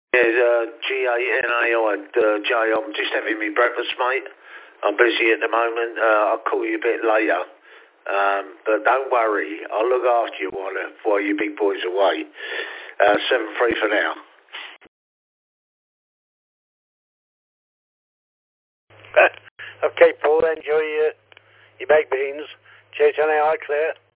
Yeah, G-A-N-A-I, Jay, I'm just having me breakfast, mate. I'm busy at the moment. I'll call you a bit later. But don't worry, I'll look after you while you big boys away. 7-3 for now. Okay, Paul, enjoy your baked beans. Cheers, honey, I clear.